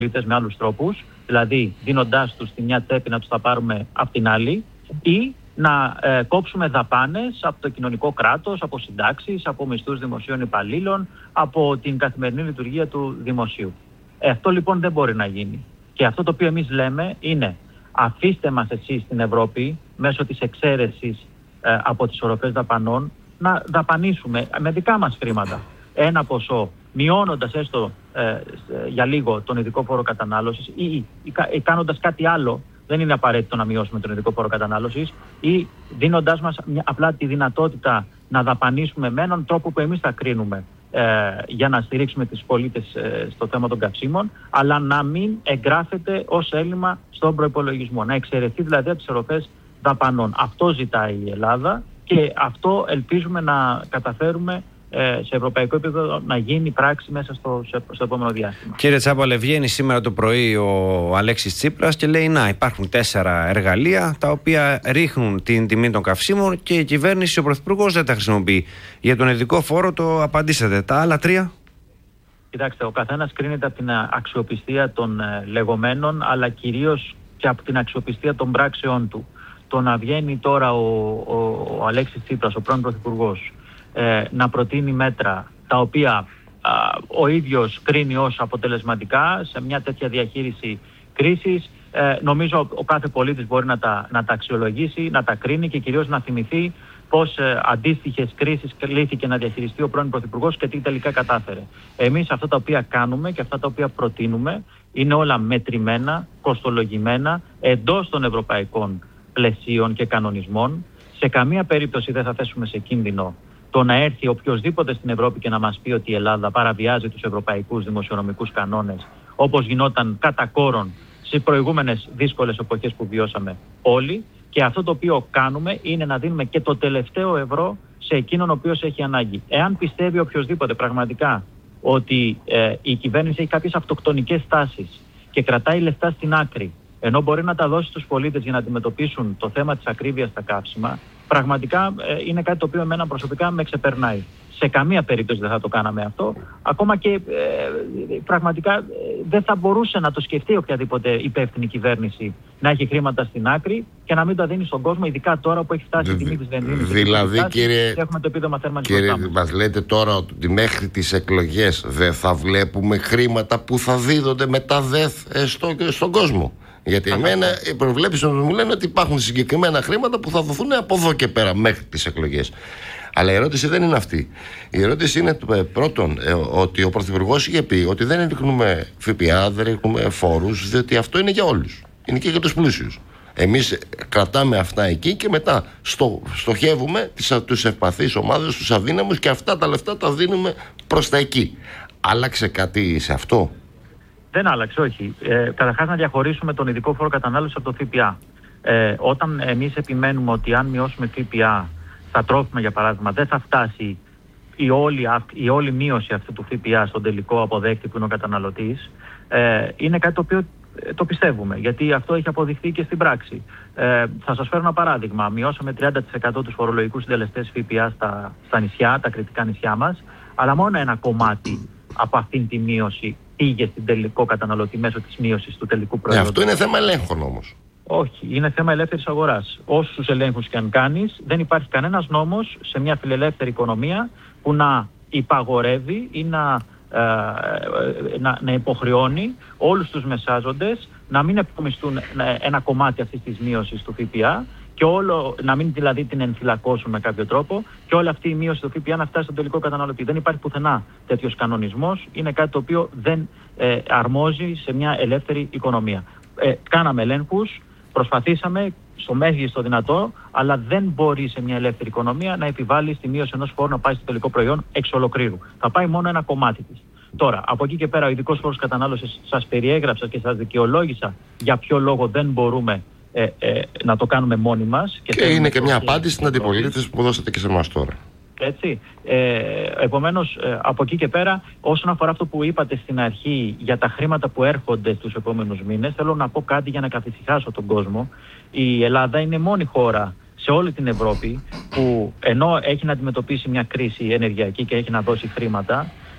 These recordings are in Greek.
πολίτες με άλλους τρόπους, δηλαδή δίνοντάς τους τη μια τσέπη να τους τα πάρουμε από την άλλη, ή να κόψουμε δαπάνες από το κοινωνικό κράτος, από συντάξεις, από μισθούς δημοσίων υπαλλήλων, από την καθημερινή λειτουργία του δημοσίου. Αυτό λοιπόν δεν μπορεί να γίνει. Και αυτό το οποίο εμείς λέμε είναι, αφήστε μας εσείς στην Ευρώπη μέσω της εξαίρεσης από τις οροφές δαπανών να δαπανίσουμε με δικά μας χρήματα ένα ποσό, μειώνοντας έστω για λίγο τον ειδικό φόρο κατανάλωσης ή κάνοντας κάτι άλλο. Δεν είναι απαραίτητο να μειώσουμε τον ειδικό φόρο κατανάλωσης, ή δίνοντάς μας απλά τη δυνατότητα να δαπανίσουμε με έναν τρόπο που εμείς θα κρίνουμε για να στηρίξουμε τις πολίτες στο θέμα των καυσίμων, αλλά να μην εγγράφεται ως έλλειμμα στον προϋπολογισμό. Να εξαιρεθεί δηλαδή από τις οροφές δαπανών. Αυτό ζητάει η Ελλάδα και αυτό ελπίζουμε να καταφέρουμε σε ευρωπαϊκό επίπεδο να γίνει πράξη μέσα στο επόμενο διάστημα. Κύριε Τσάπαλε, βγαίνει σήμερα το πρωί ο Αλέξης Τσίπρας και λέει να υπάρχουν 4 εργαλεία τα οποία ρίχνουν την τιμή των καυσίμων και η κυβέρνηση, ο Πρωθυπουργός δεν τα χρησιμοποιεί. Για τον ειδικό φόρο το απαντήσατε. Τα άλλα 3? Κοιτάξτε, ο καθένας κρίνεται από την αξιοπιστία των λεγόμενων, αλλά κυρίως και από την αξιοπιστία των πράξεών του. Το να βγαίνει τώρα ο Αλέξης Τσίπρας, ο πρώην Πρωθυπουργός, να προτείνει μέτρα τα οποία ο ίδιος κρίνει ως αποτελεσματικά σε μια τέτοια διαχείριση κρίσης, νομίζω ο κάθε πολίτης μπορεί να τα αξιολογήσει, να τα κρίνει και κυρίως να θυμηθεί πώς αντίστοιχες κρίσεις κλήθηκε να διαχειριστεί ο πρώην Πρωθυπουργός και τι τελικά κατάφερε. Εμείς αυτά τα οποία κάνουμε και αυτά τα οποία προτείνουμε είναι όλα μετρημένα, κοστολογημένα, εντός των ευρωπαϊκών πλαισίων και κανονισμών. Σε καμία περίπτωση δεν θα θέσουμε σε κίνδυνο το να έρθει οποιοσδήποτε στην Ευρώπη και να μας πει ότι η Ελλάδα παραβιάζει τους ευρωπαϊκούς δημοσιονομικούς κανόνες, όπως γινόταν κατά κόρον σε προηγούμενες δύσκολες εποχές που βιώσαμε όλοι. Και αυτό το οποίο κάνουμε είναι να δίνουμε και το τελευταίο ευρώ σε εκείνον ο οποίος έχει ανάγκη. Εάν πιστεύει οποιοσδήποτε πραγματικά ότι η κυβέρνηση έχει κάποιες αυτοκτονικές τάσεις και κρατάει λεφτά στην άκρη, ενώ μπορεί να τα δώσει στους πολίτες για να αντιμετωπίσουν το θέμα της ακρίβειας στα καύσιμα, πραγματικά είναι κάτι το οποίο εμένα προσωπικά με ξεπερνάει. Σε καμία περίπτωση δεν θα το κάναμε αυτό. Ακόμα και πραγματικά δεν θα μπορούσε να το σκεφτεί οποιαδήποτε υπεύθυνη κυβέρνηση να έχει χρήματα στην άκρη και να μην τα δίνει στον κόσμο, ειδικά τώρα που έχει φτάσει η τιμή της βενζίνης. Δηλαδή, κύριε, έχουμε το επίδομα θέρμανσης. Κύριε, μας λέτε τώρα ότι μέχρι τις εκλογές δεν θα βλέπουμε χρήματα που θα δίδονται μετά ΔΕΘ στον κόσμο. Γιατί εμένα οι προβλέψεις μου λένε ότι υπάρχουν συγκεκριμένα χρήματα που θα δοθούν από εδώ και πέρα μέχρι τις εκλογές. Αλλά η ερώτηση δεν είναι αυτή. Η ερώτηση είναι πρώτον ότι ο Πρωθυπουργός είχε πει ότι δεν ρίχνουμε ΦΠΑ, δεν ρίχνουμε φόρους, διότι αυτό είναι για όλους. Είναι και για τους πλούσιους. Εμείς κρατάμε αυτά εκεί και μετά στοχεύουμε τους ευπαθείς ομάδες, τους αδύναμους, και αυτά τα λεφτά τα δίνουμε προς τα εκεί. Άλλαξε κάτι σε αυτό? Δεν άλλαξε, όχι. Καταρχάς να διαχωρίσουμε τον ειδικό φόρο κατανάλωσης από το ΦΠΑ. Όταν εμείς επιμένουμε ότι αν μειώσουμε ΦΠΑ στα τρόφιμα, για παράδειγμα, δεν θα φτάσει η όλη μείωση αυτού του ΦΠΑ στον τελικό αποδέκτη που είναι ο καταναλωτής, είναι κάτι το οποίο το πιστεύουμε, γιατί αυτό έχει αποδειχθεί και στην πράξη. Θα σας φέρω ένα παράδειγμα. Μειώσαμε 30% τους φορολογικούς συντελεστές ΦΠΑ στα νησιά, τα κρητικά νησιά μας, αλλά μόνο ένα κομμάτι από αυτήν τη μείωση πήγε στην τελικό καταναλωτή μέσω της μείωσης του τελικού προϊόντος. Αυτό είναι θέμα ελέγχων όμως. Όχι, είναι θέμα ελεύθερης αγοράς. Όσους ελέγχους και αν κάνεις, δεν υπάρχει κανένας νόμος σε μια φιλελεύθερη οικονομία που να υπαγορεύει ή να υποχρεώνει όλους τους μεσάζοντες να μην επομιστούν ένα κομμάτι αυτής της μείωσης του ΦΠΑ και να μην δηλαδή την ενθυλακώσουν με κάποιο τρόπο και όλη αυτή η μείωση του ΦΠΑ να φτάσει στον τελικό καταναλωτή. Δεν υπάρχει πουθενά τέτοιος κανονισμός. Είναι κάτι το οποίο δεν αρμόζει σε μια ελεύθερη οικονομία. Κάναμε ελέγχους, προσπαθήσαμε στο μέγιστο δυνατό, αλλά δεν μπορεί σε μια ελεύθερη οικονομία να επιβάλλει στη μείωση ενός φόρου να πάει στο τελικό προϊόν εξ ολοκλήρου. Θα πάει μόνο ένα κομμάτι της. Τώρα, από εκεί και πέρα, ο ειδικός φόρος κατανάλωσης σας περιέγραψα και σας δικαιολόγησα για ποιο λόγο δεν μπορούμε να το κάνουμε μόνοι μας. Και είναι και μια απάντηση στην αντιπολίτευση που δώσατε και σε εμάς τώρα. Έτσι. Επομένως, από εκεί και πέρα, όσον αφορά αυτό που είπατε στην αρχή για τα χρήματα που έρχονται στους επόμενους μήνες, θέλω να πω κάτι για να καθησυχάσω τον κόσμο. Η Ελλάδα είναι μόνη χώρα σε όλη την Ευρώπη που ενώ έχει να αντιμετωπίσει μια κρίση ενεργειακή και έχει να δώσει χρήματα,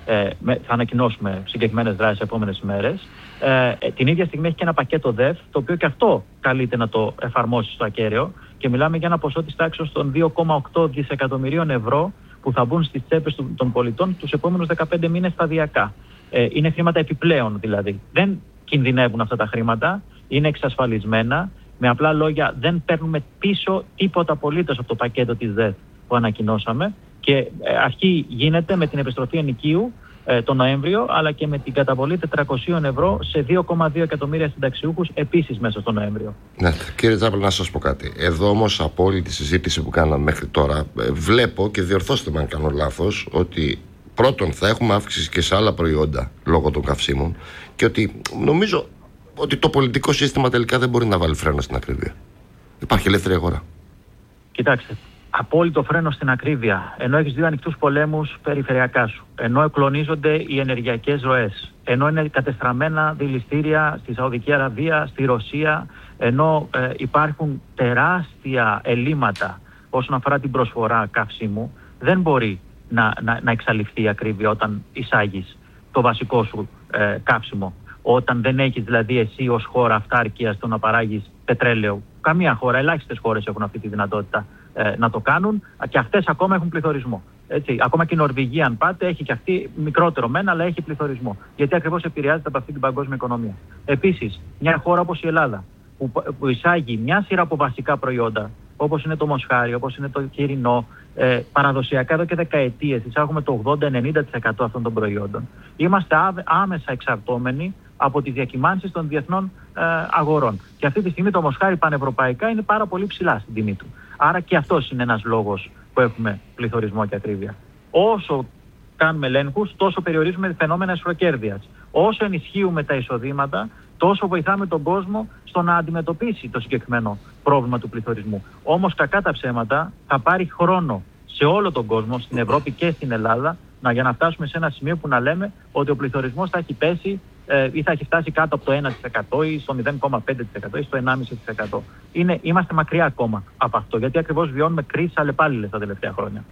θα ανακοινώσουμε συγκεκριμένες δράσεις τις επόμενες ημέρες. Την ίδια στιγμή έχει και ένα πακέτο ΔΕΦ, το οποίο και αυτό καλείται να το εφαρμόσει στο ακέραιο, και μιλάμε για ένα ποσό της τάξης των 2,8 δισεκατομμυρίων ευρώ που θα μπουν στις τσέπες των πολιτών τους επόμενους 15 μήνες σταδιακά. Είναι χρήματα επιπλέον δηλαδή. Δεν κινδυνεύουν αυτά τα χρήματα, είναι εξασφαλισμένα. Με απλά λόγια, δεν παίρνουμε πίσω τίποτα απολύτως από το πακέτο της ΔΕΦ που ανακοινώσαμε, και αρχή γίνεται με την επιστροφή ενοικίου τον Νοέμβριο, αλλά και με την καταβολή 400 ευρώ σε 2,2 εκατομμύρια συνταξιούχους επίσης μέσα στον Νοέμβριο. Ναι, κύριε Τζάπλα, να σας πω κάτι. Εδώ όμως από όλη τη συζήτηση που κάναμε μέχρι τώρα, βλέπω, και διορθώστε με αν κάνω λάθος, ότι πρώτον θα έχουμε αύξηση και σε άλλα προϊόντα λόγω των καυσίμων, και ότι νομίζω ότι το πολιτικό σύστημα τελικά δεν μπορεί να βάλει φρένο στην ακρίβεια. Υπάρχει ελεύθερη αγορά. Κοιτάξτε, απόλυτο φρένο στην ακρίβεια, ενώ έχεις δύο ανοιχτούς πολέμους περιφερειακά σου, ενώ εκλονίζονται οι ενεργειακές ροές, ενώ είναι κατεστραμμένα δηληστήρια στη Σαουδική Αραβία, στη Ρωσία, ενώ υπάρχουν τεράστια ελλείμματα όσον αφορά την προσφορά καυσίμου, δεν μπορεί να εξαλειφθεί η ακρίβεια όταν εισάγεις το βασικό σου καύσιμο. Όταν δεν έχεις δηλαδή εσύ ως χώρα αυτάρκεια στο να παράγεις πετρέλαιο. Καμία χώρα, ελάχιστες χώρες έχουν αυτή τη δυνατότητα να το κάνουν, και αυτές ακόμα έχουν πληθωρισμό. Έτσι. Ακόμα και η Νορβηγία, αν πάτε, έχει και αυτή μικρότερο μένα, αλλά έχει πληθωρισμό. Γιατί ακριβώς επηρεάζεται από αυτή την παγκόσμια οικονομία. Επίσης, μια χώρα όπως η Ελλάδα, που εισάγει μια σειρά από βασικά προϊόντα, όπως είναι το μοσχάρι, όπως είναι το χοιρινό, παραδοσιακά εδώ και δεκαετίες εισάγουμε το 80-90% αυτών των προϊόντων. Είμαστε άμεσα εξαρτώμενοι από τις διακυμάνσεις των διεθνών αγορών. Και αυτή τη στιγμή το μοσχάρι πανευρωπαϊκά είναι πάρα πολύ ψηλά στην τιμή του. Άρα και αυτός είναι ένας λόγος που έχουμε πληθωρισμό και ακρίβεια. Όσο κάνουμε ελέγχους, τόσο περιορίζουμε φαινόμενα εσχροκέρδειας. Όσο ενισχύουμε τα εισοδήματα, τόσο βοηθάμε τον κόσμο στο να αντιμετωπίσει το συγκεκριμένο πρόβλημα του πληθωρισμού. Όμως, κακά τα ψέματα, θα πάρει χρόνο σε όλο τον κόσμο, στην Ευρώπη και στην Ελλάδα, για να φτάσουμε σε ένα σημείο που να λέμε ότι ο πληθωρισμός θα έχει πέσει ή θα έχει φτάσει κάτω από το 1% ή στο 0,5% ή στο 1,5%. Είμαστε μακριά ακόμα από αυτό, γιατί ακριβώς βιώνουμε κρίσεις αλλεπάλληλες τα τελευταία χρόνια.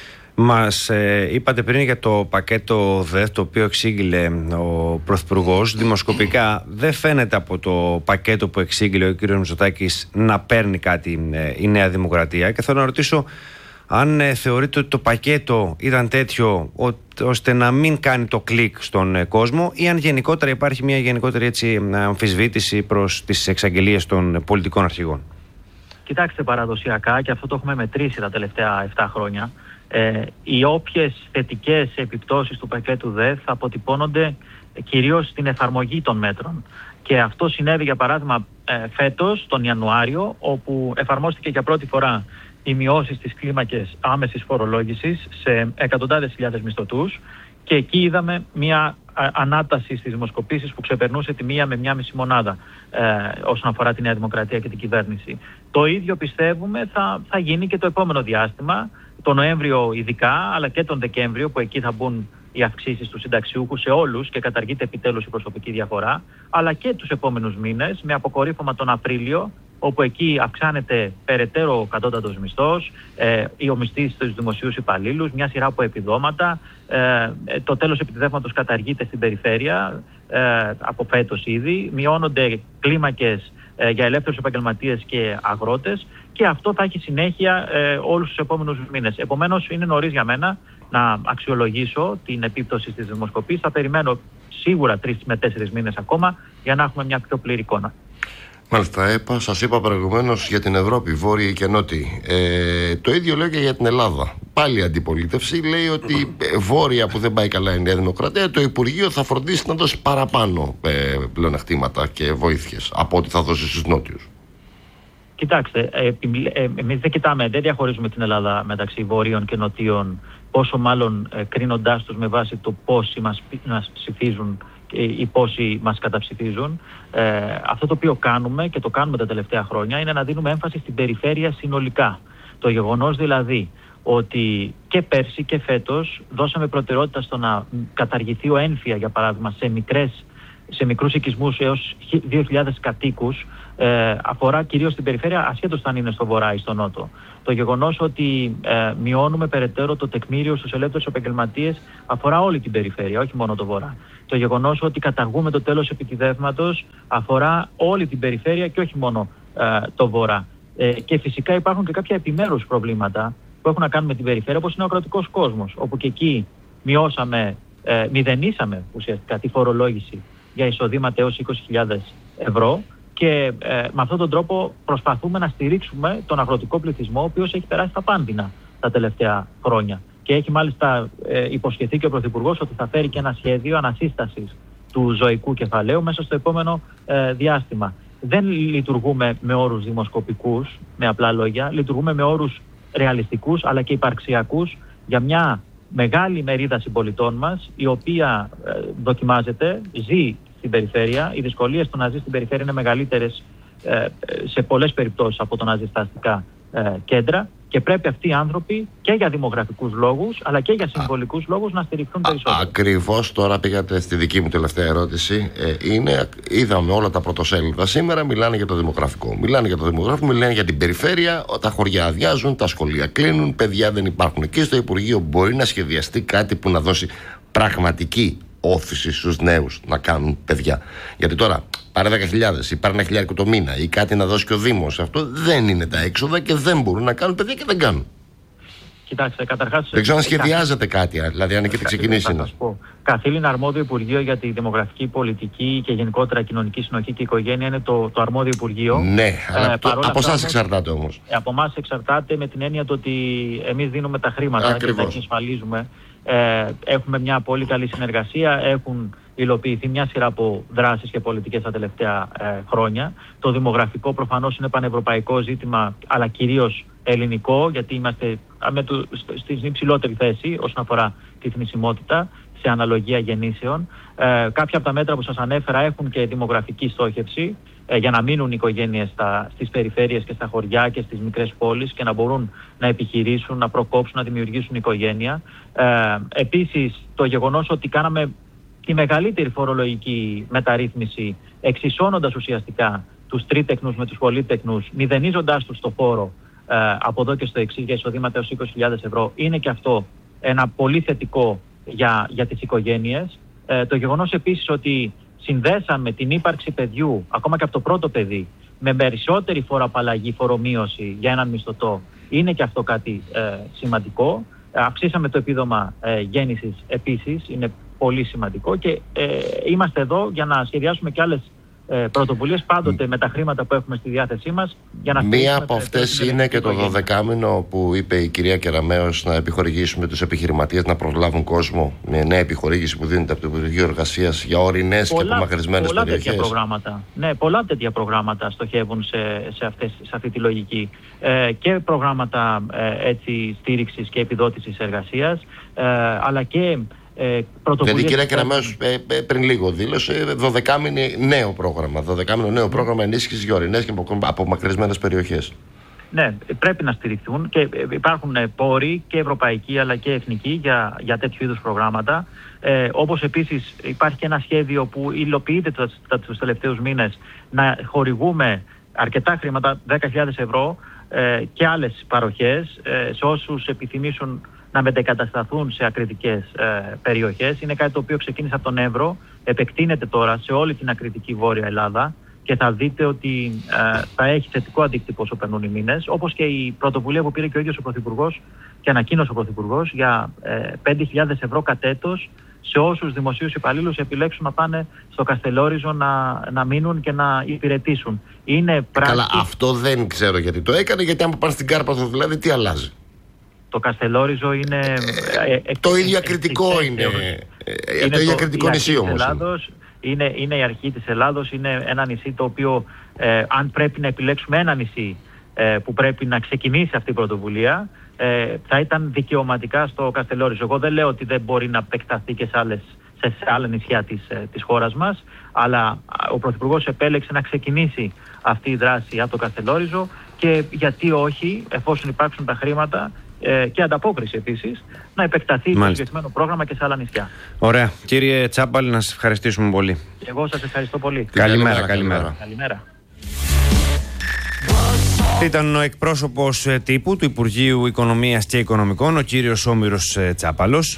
Μας είπατε πριν για το πακέτο ΔΕΘ, το οποίο εξήγηλε ο Πρωθυπουργός. Δημοσκοπικά δεν φαίνεται από το πακέτο που εξήγηλε ο κ. Μητσοτάκης να παίρνει κάτι η Νέα Δημοκρατία, και θέλω να ρωτήσω αν θεωρείτε ότι το πακέτο ήταν τέτοιο ώστε να μην κάνει το κλικ στον κόσμο, ή αν γενικότερα υπάρχει μια γενικότερη αμφισβήτηση προς τις εξαγγελίες των πολιτικών αρχηγών. Κοιτάξτε, παραδοσιακά, και αυτό το έχουμε μετρήσει τα τελευταία 7 χρόνια, οι όποιες θετικές επιπτώσεις του πακέτου ΔΕΘ αποτυπώνονται κυρίως στην εφαρμογή των μέτρων. Και αυτό συνέβη, για παράδειγμα, φέτος, τον Ιανουάριο, όπου εφαρμόστηκε για πρώτη φορά οι μειώσεις στις κλίμακες άμεσης φορολόγησης σε εκατοντάδες χιλιάδες μισθωτούς, και εκεί είδαμε μια ανάταση στις δημοσκοπήσεις που ξεπερνούσε τη 1 με 1,5 μονάδα όσον αφορά τη Νέα Δημοκρατία και την κυβέρνηση. Το ίδιο πιστεύουμε θα γίνει και το επόμενο διάστημα, τον Νοέμβριο ειδικά, αλλά και τον Δεκέμβριο, που εκεί θα μπουν οι αυξήσεις του συνταξιούχου σε όλους και καταργείται επιτέλους η προσωπική διαφορά, αλλά και τους επόμενους μήνες, με αποκορύφωμα τον Απρίλιο, όπου εκεί αυξάνεται περαιτέρω ο κατώτατος μισθός, ο μισθής στους δημοσίους υπαλλήλους, μια σειρά από επιδόματα, το τέλος επιτιδεύματος καταργείται στην περιφέρεια από φέτος ήδη, μειώνονται κλίμακες για ελεύθερους επαγγελματίες και αγρότες, και αυτό θα έχει συνέχεια όλους τους επόμενους μήνες. Επομένως, είναι νωρίς για μένα να αξιολογήσω την επίπτωση στις δημοσκοπήσεις. Θα περιμένω σίγουρα 3 με 4 μήνες ακόμα για να έχουμε μια πιο πλήρη εικόνα. Μάλιστα, σας είπα προηγουμένως για την Ευρώπη, βόρεια και νότια. Το ίδιο λέω και για την Ελλάδα. Πάλι η αντιπολίτευση λέει ότι βόρεια που δεν πάει καλά η Νέα Δημοκρατία, το Υπουργείο θα φροντίσει να δώσει παραπάνω πλεονεκτήματα και βοήθειες από ό,τι θα δώσει στους νότιους. Κοιτάξτε, εμείς δεν διαχωρίζουμε την Ελλάδα μεταξύ βορείων και νοτίων, πόσο μάλλον κρίνοντάς τους με βάση το πόσοι μας ψηφίζουν ή πόσοι μας καταψηφίζουν. Αυτό το οποίο κάνουμε, και το κάνουμε τα τελευταία χρόνια, είναι να δίνουμε έμφαση στην περιφέρεια συνολικά. Το γεγονός δηλαδή ότι και πέρσι και φέτος δώσαμε προτεραιότητα στο να καταργηθεί ο ένφια, για παράδειγμα, σε μικρές σε μικρούς οικισμούς έως 2.000 κατοίκους, αφορά κυρίως την περιφέρεια, ασχέτως αν είναι στο βορρά ή στο νότο. Το γεγονός ότι μειώνουμε περαιτέρω το τεκμήριο στους ελεύθερους επαγγελματίες αφορά όλη την περιφέρεια, όχι μόνο το βορρά. Το γεγονός ότι καταργούμε το τέλος επιτιδεύματος αφορά όλη την περιφέρεια και όχι μόνο το βορρά. Και φυσικά υπάρχουν και κάποια επιμέρους προβλήματα που έχουν να κάνουν με την περιφέρεια, όπως είναι ο κρατικός κόσμος, όπου και εκεί μηδενίσαμε ουσιαστικά τη φορολόγηση για εισοδήματα έως 20.000 ευρώ και με αυτόν τον τρόπο προσπαθούμε να στηρίξουμε τον αγροτικό πληθυσμό, ο οποίος έχει περάσει τα πάνδυνα τα τελευταία χρόνια. Και έχει μάλιστα υποσχεθεί και ο Πρωθυπουργός ότι θα φέρει και ένα σχέδιο ανασύστασης του ζωικού κεφαλαίου μέσα στο επόμενο διάστημα. Δεν λειτουργούμε με όρους δημοσκοπικούς, με απλά λόγια, λειτουργούμε με όρους ρεαλιστικούς αλλά και υπαρξιακούς για μια μεγάλη μερίδα συμπολιτών μας, η οποία δοκιμάζεται, ζει στην περιφέρεια. Οι δυσκολίες του να ζει στην περιφέρεια είναι μεγαλύτερες σε πολλές περιπτώσεις από το να ζει στα αστικά κέντρα και πρέπει αυτοί οι άνθρωποι και για δημογραφικούς λόγους αλλά και για συμβολικούς λόγους να στηριχθούν περισσότερο. Ακριβώς τώρα πήγατε στη δική μου τελευταία ερώτηση. Είδαμε όλα τα πρωτοσέλιδα σήμερα, μιλάνε για το δημογραφικό. Μιλάνε για την περιφέρεια, τα χωριά αδειάζουν, τα σχολεία κλείνουν, παιδιά δεν υπάρχουν. Εκεί στο Υπουργείο μπορεί να σχεδιαστεί κάτι που να δώσει πραγματική όθηση στους νέους να κάνουν παιδιά. Γιατί τώρα πάρε 10.000 ή πάρε 1.000 το μήνα ή κάτι να δώσει και ο Δήμος. Αυτό δεν είναι τα έξοδα και δεν μπορούν να κάνουν παιδιά και δεν κάνουν. Κοιτάξτε, καταρχάς. Δεν ξέρω αν σχεδιάζετε κάτι, δηλαδή αν έχετε ξεκινήσει. Θα σας πω. Καθήλυνα αρμόδιο Υπουργείο για τη δημογραφική πολιτική και γενικότερα κοινωνική συνοχή και οικογένεια είναι το αρμόδιο Υπουργείο. Ναι, αλλά από εσάς εξαρτάται όμως. Από εμάς εξαρτάται με την έννοια ότι εμείς δίνουμε τα χρήματα. Ακριβώς. Και τα εξασφαλίζουμε. Έχουμε μια πολύ καλή συνεργασία. Έχουν υλοποιηθεί μια σειρά από δράσεις και πολιτικές τα τελευταία χρόνια. Το δημογραφικό προφανώς είναι πανευρωπαϊκό ζήτημα, αλλά κυρίως ελληνικό, γιατί είμαστε στην υψηλότερη θέση όσον αφορά τη θνησιμότητα σε αναλογία γεννήσεων. Κάποια από τα μέτρα που σας ανέφερα έχουν και δημογραφική στόχευση για να μείνουν οι οικογένειες στις περιφέρειες και στα χωριά και στις μικρές πόλεις και να μπορούν να επιχειρήσουν, να προκόψουν, να δημιουργήσουν οικογένεια. Επίσης, το γεγονός ότι κάναμε τη μεγαλύτερη φορολογική μεταρρύθμιση, εξισώνοντας ουσιαστικά τους τρίτεκνους με τους πολύτεκνους, μηδενίζοντάς τους το φόρο από εδώ και στο εξής για εισοδήματα έως 20.000 ευρώ, είναι και αυτό ένα πολύ θετικό για τις οικογένειες. Το γεγονός επίσης ότι συνδέσαμε την ύπαρξη παιδιού, ακόμα και από το πρώτο παιδί, με περισσότερη φοροαπαλλαγή, φορομείωση για έναν μισθωτό, είναι και αυτό κάτι σημαντικό. Αυξήσαμε το επίδομα γέννησης επίσης, είναι πολύ σημαντικό και είμαστε εδώ για να σχεδιάσουμε και άλλες πρωτοβουλίες πάντοτε με τα χρήματα που έχουμε στη διάθεσή μας. Μία από αυτές είναι και το 12μηνο που είπε η κυρία Κεραμέως, να επιχορηγήσουμε τους επιχειρηματίες να προσλάβουν κόσμο, με νέα επιχορήγηση που δίνεται από το Υπουργείο Εργασίας για ορεινές και απομακρυσμένες περιοχές. Πολλά τέτοια προγράμματα στοχεύουν σε αυτή τη λογική. Και προγράμματα στήριξης και επιδότησης εργασίας, αλλά και δηλαδή η κυρία Κεραμέως πριν λίγο δήλωσε 12μηνο νέο πρόγραμμα ενίσχυσης για ορεινές και απομακρυσμένες περιοχές. Ναι, πρέπει να στηριχθούν και υπάρχουν πόροι και ευρωπαϊκοί αλλά και εθνικοί για τέτοιου είδους προγράμματα. Όπως επίσης υπάρχει και ένα σχέδιο που υλοποιείται τους τελευταίους μήνες να χορηγούμε αρκετά χρήματα, 10.000 ευρώ και άλλες παροχές σε όσους επιθυμήσουν να μετεγκατασταθούν σε ακριτικές περιοχές. Είναι κάτι το οποίο ξεκίνησε από τον Εύρο, επεκτείνεται τώρα σε όλη την ακριτική Βόρεια Ελλάδα και θα δείτε ότι θα έχει θετικό αντίκτυπο όσο περνούν οι μήνες, όπως και η πρωτοβουλία που πήρε και ο ίδιος ο Πρωθυπουργός και ανακοίνωσε ο Πρωθυπουργός για 5.000 ευρώ κατ' έτος σε όσους δημοσίους υπαλλήλους επιλέξουν να πάνε στο Καστελόριζο να μείνουν και να υπηρετήσουν. Είναι πράξη... Καλά, αυτό δεν ξέρω γιατί το έκανε, γιατί άμα πάνε στην Κάρπαθο δηλαδή τι αλλάζει. Το Καστελόριζο είναι... το ίδιο ακριτικό είναι. Το ίδιο ακριτικό νησί όμως. Είναι η αρχή της Ελλάδος, είναι ένα νησί το οποίο αν πρέπει να επιλέξουμε ένα νησί που πρέπει να ξεκινήσει αυτή η πρωτοβουλία, θα ήταν δικαιωματικά στο Καστελόριζο. Εγώ δεν λέω ότι δεν μπορεί να επεκταθεί και σε άλλα νησιά της χώρας μας, αλλά ο Πρωθυπουργός επέλεξε να ξεκινήσει αυτή η δράση από το Καστελόριζο και γιατί όχι, εφόσον υπάρξουν τα χρήματα, και ανταπόκριση επίσης, να επεκταθεί το συγκεκριμένο πρόγραμμα και σε άλλα νησιά. Ωραία. Κύριε Τσάπαλη, να σας ευχαριστήσουμε πολύ. Και εγώ σας ευχαριστώ πολύ. Καλημέρα. Ήταν ο εκπρόσωπος τύπου του Υπουργείου Οικονομίας και Οικονομικών, ο κύριος Όμηρος Τσάπαλος.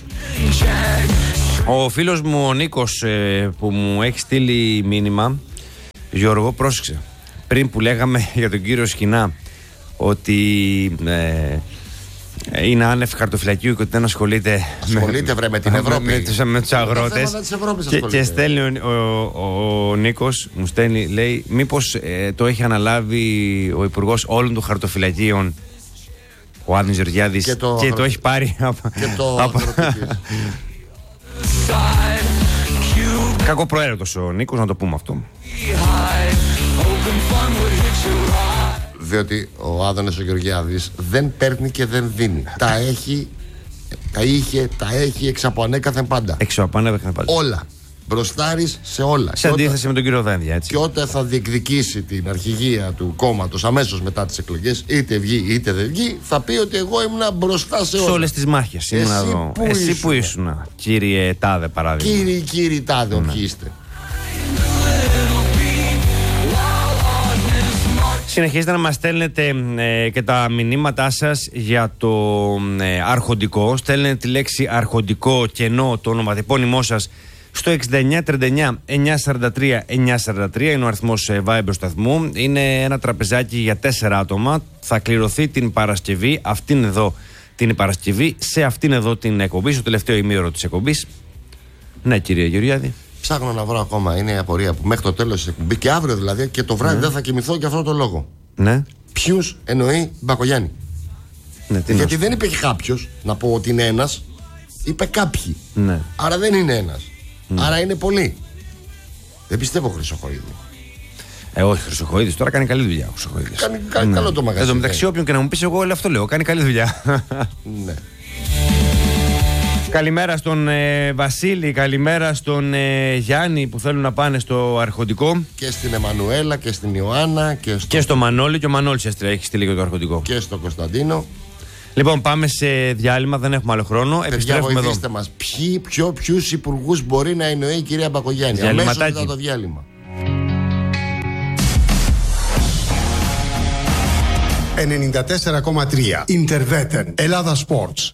Ο φίλος μου ο Νίκος που μου έχει στείλει μήνυμα, Γιώργο, πρόσεξε, πριν που λέγαμε για τον κύριο Σχοινά ότι είναι άνευ χαρτοφυλακίου και ότι δεν ασχολείται με την Ευρώπη, με τους αγρότες, και στέλνει ο Νίκος, μου στέλνει, λέει, μήπως το έχει αναλάβει ο Υπουργός όλων των χαρτοφυλακίων, ο Άδωνης Γεωργιάδης, και το έχει πάρει από κακοπροαίρετος ο Νίκος, να το πούμε αυτό. Διότι ο Άδωνης ο Γεωργιάδης δεν παίρνει και δεν δίνει. Τα έχει εξ από ανέκαθεν πάντα. Όλα. Μπροστάρης σε όλα. Σε αντίθεση με τον κύριο Δένδια, έτσι. Και όταν θα διεκδικήσει την αρχηγία του κόμματος αμέσως μετά τις εκλογές, είτε βγει είτε δεν βγει, θα πει ότι εγώ ήμουνα μπροστά σε όλα. Σε όλες τις μάχες. Εσύ που ήσουν, κύριε Τάδε, παράδειγμα. Κύριε Τάδε, όποιοι είστε. Συνεχίζετε να μας στέλνετε και τα μηνύματά σας για το αρχοντικό. Στέλνετε τη λέξη αρχοντικό και ενώ το ονοματεπώνυμό σας στο 6939 943 943. Είναι ο αριθμός Viber σταθμού. Είναι ένα τραπεζάκι για 4 άτομα. Θα κληρωθεί την Παρασκευή, αυτήν εδώ την Παρασκευή, σε αυτήν εδώ την εκπομπή, στο τελευταίο ημίωρο της εκπομπής. Ναι, κύριε Γεωργιάδη. Ψάχνω να βρω ακόμα, είναι η απορία που μέχρι το τέλος της εκπομπής και αύριο δηλαδή και το βράδυ δεν θα κοιμηθώ για αυτό το λόγο. Ναι. Ποιους εννοεί Μπακογιάννη? Ναι, γιατί δεν είπε κάποιος να πω ότι είναι ένας, είπε κάποιοι. Ναι. Άρα δεν είναι ένας. Άρα είναι πολλοί. Δεν πιστεύω Χρυσοχοΐδη. Όχι, Χρυσοχοΐδης τώρα κάνει καλή δουλειά. Κάνει καλό το μαγαζί. Εν τω μεταξύ, όποιον και να μου πεις, εγώ όλο αυτό λέω. Κάνει καλή δουλειά. Ναι. Καλημέρα στον Βασίλη, καλημέρα στον Γιάννη που θέλουν να πάνε στο αρχοντικό. Και στην Εμμανουέλα και στην Ιωάννα και στο Μανώλη, και ο Μανώλης έχει στείλει για το αρχοντικό. Και στο Κωνσταντίνο. Λοιπόν, πάμε σε διάλειμμα, δεν έχουμε άλλο χρόνο. Επιστρέφουμε εδώ. Μας, ποιους υπουργούς μπορεί να εννοεί η κυρία Μπακογιάννη αμέσως μετά το διάλειμμα. 94,3 Interveten Ελλάδα Sports.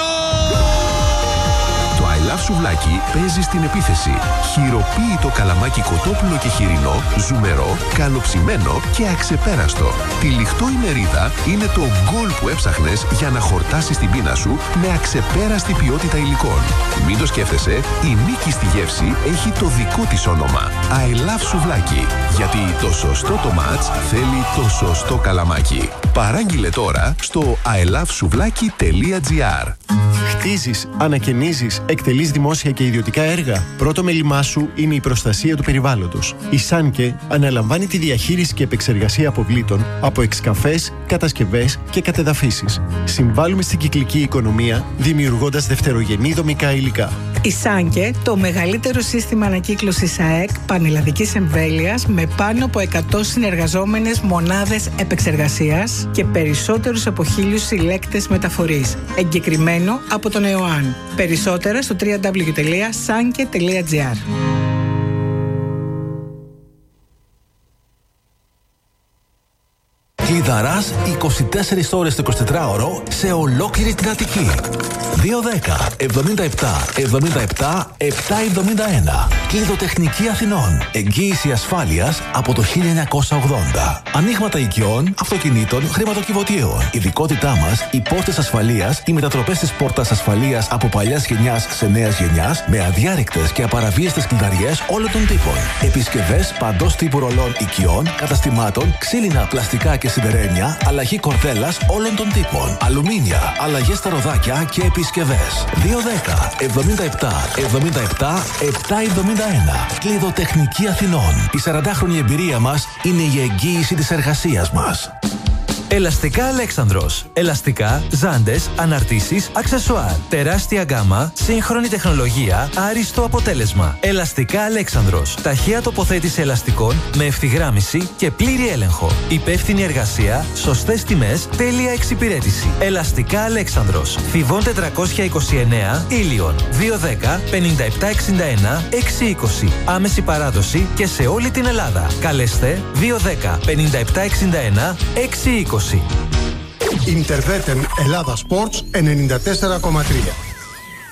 Το I Love Σουβλάκι παίζει στην επίθεση. Χειροποίητο καλαμάκι κοτόπουλο και χοιρινό, ζουμερό, καλοψημένο και αξεπέραστο. Τυλιχτό η μερίδα είναι το γκολ που έψαχνες για να χορτάσεις την πείνα σου με αξεπέραστη ποιότητα υλικών. Μην το σκέφτεσαι, η νίκη στη γεύση έχει το δικό της όνομα. I Love Σουβλάκι. Γιατί το σωστό το μάτς θέλει το σωστό καλαμάκι. Παράγγειλε τώρα στο ilovesuvlaki.gr. Χτίζεις, ανακαινίζεις, εκτελείς δημόσια και ιδιωτικά έργα. Πρώτο μέλημά σου είναι η προστασία του περιβάλλοντος. Η Σάνκε αναλαμβάνει τη διαχείριση και επεξεργασία αποβλήτων από εξκαφές, κατασκευές και κατεδαφίσεις. Συμβάλλουμε στην κυκλική οικονομία, δημιουργώντας δευτερογενή δομικά υλικά. Η Σάνκε, το μεγαλύτερο σύστημα ανακύκλωσης ΑΕΚ πανελλαδικής εμβέλειας με πάνω από 100 συνεργαζόμενες μονάδες επεξεργασίας και περισσότερους από 1.000 συλλέκτες μεταφορής. Εγκεκριμένο από τον ΕΟΑΝ. Περισσότερα στο www.sanke.gr. Κλειδαράς 24 ώρες το 24ωρο σε ολόκληρη την Αττική. 210 77 77 771. Κλειδοτεχνική Αθηνών. Εγγύηση ασφάλειας από το 1980. Ανοίγματα οικειών, αυτοκινήτων, χρηματοκιβωτίων. Ειδικότητά μας, οι πόρτες ασφαλείας, οι μετατροπές της πόρτας ασφαλείας από παλιάς γενιάς σε νέας γενιάς, με αδιάρρηκτες και απαραβίαστες κλειδαριές όλων των τύπων. Επισκευές παντός τύπου ρολών οικειών, καταστημάτων, ξύλινα, πλαστικά και σιδερένια, αλλαγή κορδέλας όλων των τύπων. Αλουμίνια, αλλαγές στα ροδάκια και επισκευές. 210 77 77 771. Κλειδοτεχνική Αθηνών. Η 40χρονη εμπειρία μας είναι η εγγύηση της εργασίας μας. Ελαστικά Αλέξανδρος. Ελαστικά, ζάντες, αναρτήσεις, αξεσουάρ. Τεράστια γκάμα, σύγχρονη τεχνολογία, άριστο αποτέλεσμα. Ελαστικά Αλέξανδρος. Ταχεία τοποθέτηση ελαστικών με ευθυγράμμιση και πλήρη έλεγχο. Υπεύθυνη εργασία, σωστές τιμές, τέλεια εξυπηρέτηση. Ελαστικά Αλέξανδρος. Θηβών 429, Ήλιον. 210 5761 620. Άμεση παράδοση και σε όλη την Ελλάδα. Καλέστε 210 5761 620. Interveten Ελλάδα Sports 94,3.